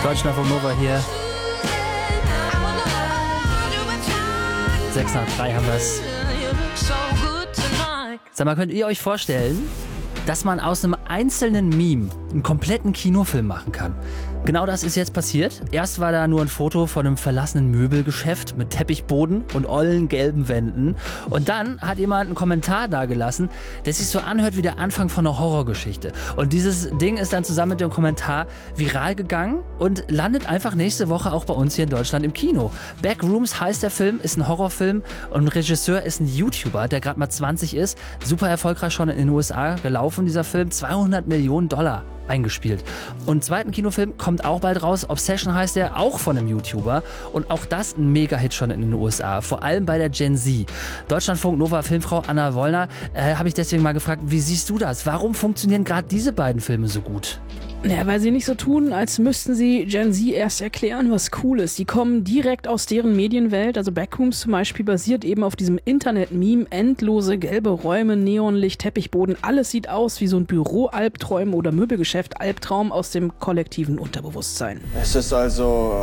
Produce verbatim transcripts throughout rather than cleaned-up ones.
Deutschlandfunk Nova hier. sechs nach drei haben wir es. Sag mal, könnt ihr euch vorstellen, dass man aus einem einzelnen Meme einen kompletten Kinofilm machen kann? Genau das ist jetzt passiert. Erst war da nur ein Foto von einem verlassenen Möbelgeschäft mit Teppichboden und ollen gelben Wänden. Und dann hat jemand einen Kommentar dagelassen, der sich so anhört wie der Anfang von einer Horrorgeschichte. Und dieses Ding ist dann zusammen mit dem Kommentar viral gegangen und landet einfach nächste Woche auch bei uns hier in Deutschland im Kino. Backrooms heißt der Film, ist ein Horrorfilm und ein Regisseur ist ein YouTuber, der gerade mal zwanzig ist. Super erfolgreich schon in den U S A gelaufen, dieser Film. zweihundert Millionen Dollar eingespielt. Und einen zweiten Kinofilm kommt auch bald raus. Obsession heißt der, auch von einem YouTuber. Und auch das ein Mega-Hit schon in den U S A. Vor allem bei der Gen Z. Deutschlandfunk Nova Filmfrau Anna Wollner, äh, habe ich deswegen mal gefragt, wie siehst du das? Warum funktionieren gerade diese beiden Filme so gut? Ja, weil sie nicht so tun, als müssten sie Gen Z erst erklären, was cool ist. Die kommen direkt aus deren Medienwelt. Also Backrooms zum Beispiel basiert eben auf diesem Internet-Meme. Endlose gelbe Räume, Neonlicht, Teppichboden. Alles sieht aus wie so ein Büro-Albträum oder Möbelgeschäft-Albtraum aus dem kollektiven Unterbewusstsein. Es ist also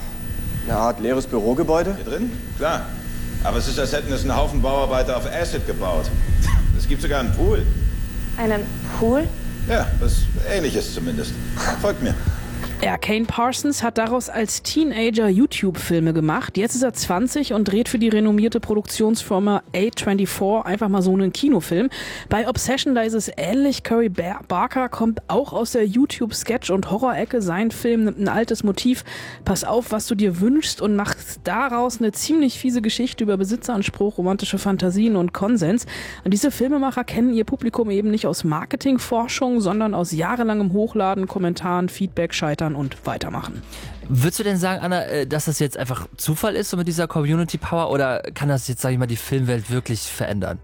äh, eine Art leeres Bürogebäude? Hier drin? Klar. Aber es ist, als hätten es einen Haufen Bauarbeiter auf Acid gebaut. Es gibt sogar einen Pool. Einen Pool? Ja, was Ähnliches zumindest. Folgt mir. Ja, Kane Parsons hat daraus als Teenager YouTube-Filme gemacht. Jetzt ist er zwanzig und dreht für die renommierte Produktionsfirma A vierundzwanzig einfach mal so einen Kinofilm. Bei Obsession, da ist es ähnlich. Curry Barker kommt auch aus der YouTube-Sketch- und Horror-Ecke. Sein Film nimmt ein altes Motiv. Pass auf, was du dir wünschst und macht daraus eine ziemlich fiese Geschichte über Besitzanspruch, romantische Fantasien und Konsens. Und diese Filmemacher kennen ihr Publikum eben nicht aus Marketingforschung, sondern aus jahrelangem Hochladen, Kommentaren, Feedback, Scheitern und weitermachen. Würdest du denn sagen, Anna, dass das jetzt einfach Zufall ist, so mit dieser Community Power, oder kann das jetzt, sag ich mal, die Filmwelt wirklich verändern?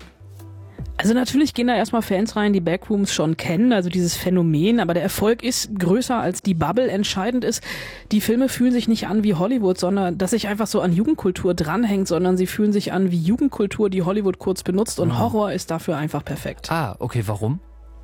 Also natürlich gehen da erstmal Fans rein, die Backrooms schon kennen, also dieses Phänomen, aber der Erfolg ist größer als die Bubble. Entscheidend ist, die Filme fühlen sich nicht an wie Hollywood, sondern dass sich einfach so an Jugendkultur dranhängt, sondern sie fühlen sich an wie Jugendkultur, die Hollywood kurz benutzt, und Horror ist dafür einfach perfekt. Ah, okay, warum?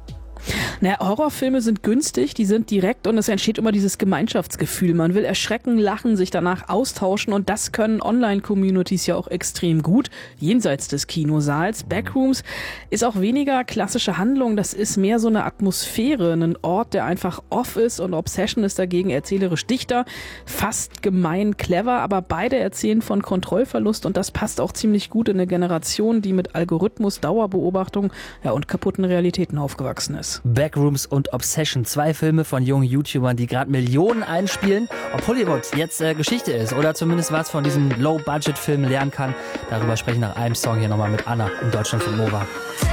Naja, Horrorfilme sind günstig, die sind direkt und es entsteht immer dieses Gemeinschaftsgefühl. Man will erschrecken, lachen, sich danach austauschen, und das können Online-Communities ja auch extrem gut, jenseits des Kinosaals. Backrooms ist auch weniger klassische Handlung, das ist mehr so eine Atmosphäre, ein Ort, der einfach off ist, und Obsession ist dagegen erzählerisch dichter, fast gemein clever, aber beide erzählen von Kontrollverlust, und das passt auch ziemlich gut in eine Generation, die mit Algorithmus, Dauerbeobachtung, ja, und kaputten Realitäten aufgewachsen ist. Backrooms und Obsession, zwei Filme von jungen YouTubern, die gerade Millionen einspielen. Ob Hollywood jetzt äh, Geschichte ist oder zumindest was von diesen Low-Budget-Filmen lernen kann, darüber spreche ich nach einem Song hier nochmal mit Anna in Deutschland von Nova.